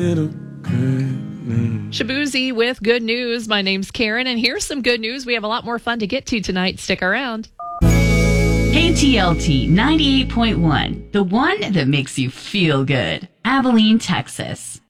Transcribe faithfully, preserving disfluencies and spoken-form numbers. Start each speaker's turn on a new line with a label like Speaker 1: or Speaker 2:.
Speaker 1: Shabuzi with good news. My name's Karen, and here's some good news. We have a lot more fun to get to tonight. Stick around.
Speaker 2: K T L T ninety-eight point one, the one that makes you feel good. Abilene, Texas.